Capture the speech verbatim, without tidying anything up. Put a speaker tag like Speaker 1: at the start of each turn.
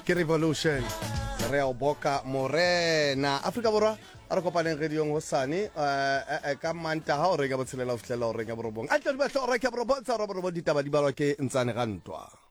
Speaker 1: ke revolution re o boka morena Afrika Borwa a re kopaneng re diong hosane eh ka manta ha o re ka botshelela o fitlela o re ka borobong a tle di batla o re ka borobong tsa re borobong ditaba di balwa ke ntsane ga ntwa.